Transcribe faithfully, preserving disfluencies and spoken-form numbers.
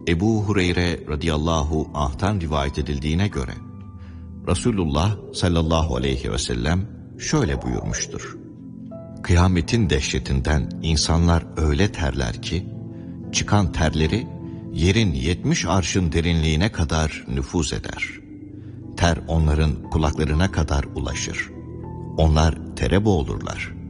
Ebu Hureyre radıyallahu anh'tan rivayet edildiğine göre Resulullah sallallahu aleyhi ve sellem şöyle buyurmuştur: Kıyametin dehşetinden insanlar öyle terler ki, çıkan terleri yerin yetmiş arşın derinliğine kadar nüfuz eder. Ter onların kulaklarına kadar ulaşır. Onlar tere boğulurlar.